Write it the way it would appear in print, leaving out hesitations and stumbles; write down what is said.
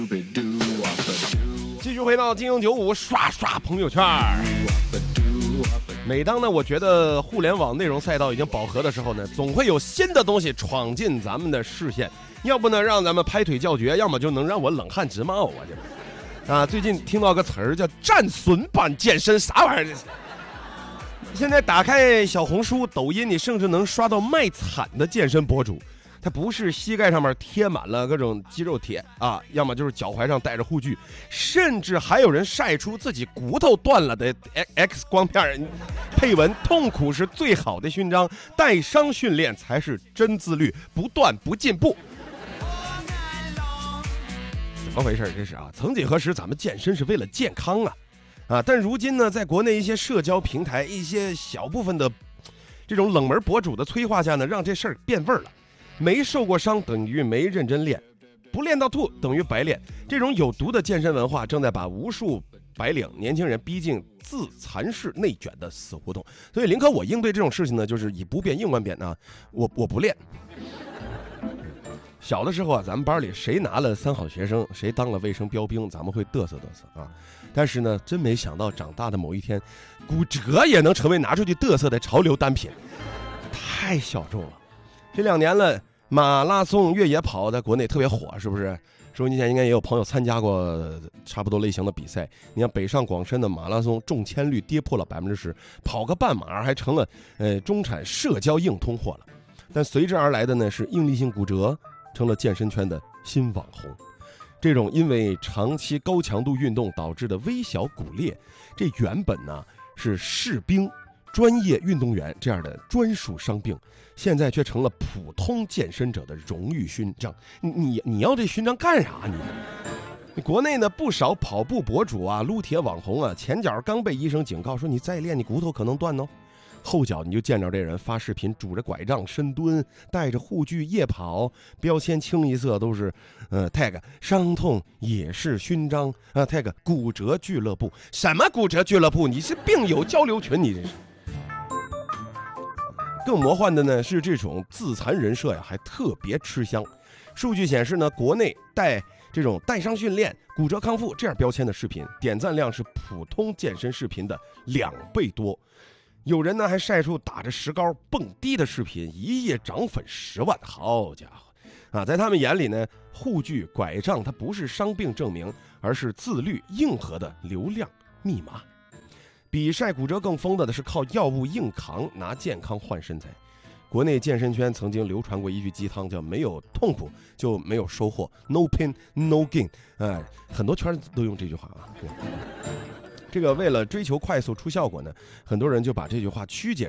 继续回到金鹰95刷刷朋友圈。每当呢，我觉得互联网内容赛道已经饱和的时候呢，总会有新的东西闯进咱们的视线，要不呢让咱们拍腿叫绝，要么就能让我冷汗直冒啊！最近听到个词儿叫战损版健身，啥玩意儿？现在打开小红书、抖音，你甚至能刷到卖惨的健身博主。他不是膝盖上面贴满了各种肌肉铁啊，要么就是脚踝上带着护具，甚至还有人晒出自己骨头断了的 X 光片，配文痛苦是最好的勋章，带伤训练才是真自律，不断不进步。怎么回事？这是啊，曾几何时咱们健身是为了健康啊，但如今呢，在国内一些社交平台，一些小部分的这种冷门博主的催化下呢，让这事儿变味儿了。没受过伤等于没认真练，不练到吐等于白练。这种有毒的健身文化正在把无数白领年轻人逼进自残式内卷的死胡同。所以林科我应对这种事情呢，就是以不变应万变啊，我不练。小的时候啊，咱们班里谁拿了3好学生，谁当了卫生标兵，咱们会嘚瑟嘚瑟啊。但是呢，真没想到长大的某一天，骨折也能成为拿出去嘚瑟的潮流单品，太小众了。这2年了，马拉松越野跑在国内特别火，是不是？收音机前应该也有朋友参加过差不多类型的比赛。你看北上广深的马拉松中签率跌破了10%，跑个半马还成了中产社交硬通货了。但随之而来的呢是应力性骨折，成了健身圈的新网红。这种因为长期高强度运动导致的微小骨裂，这原本呢是士兵、专业运动员这样的专属伤病，现在却成了普通健身者的荣誉勋章。你要这勋章干啥？你国内呢不少跑步博主啊、撸铁网红啊，前脚刚被医生警告说你再练你骨头可能断哦，后脚你就见着这人发视频拄着拐杖深蹲，带着护具夜跑，标签清一色都是tag 伤痛也是勋章啊 tag 骨折俱乐部。什么骨折俱乐部？你是病友交流群，你这是。更魔幻的呢是这种自残人设呀，还特别吃香。数据显示呢，国内这种带伤训练、骨折康复这样标签的视频，点赞量是普通健身视频的2倍多。有人呢还晒出打着石膏蹦迪的视频，一夜涨粉10万，好家伙啊！在他们眼里呢，护具、拐杖它不是伤病证明，而是自律硬核的流量密码。比晒骨折更疯的是靠药物硬扛拿健康换身材。国内健身圈曾经流传过一句鸡汤，叫没有痛苦就没有收获 ，No pain no gain。很多圈都用这句话啊。这个为了追求快速出效果呢，很多人就把这句话曲解